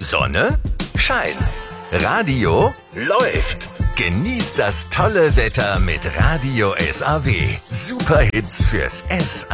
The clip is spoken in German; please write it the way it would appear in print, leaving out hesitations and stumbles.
Sonne? Scheint. Radio? Läuft. Genießt das tolle Wetter mit Radio SAW. Super Hits fürs SAW.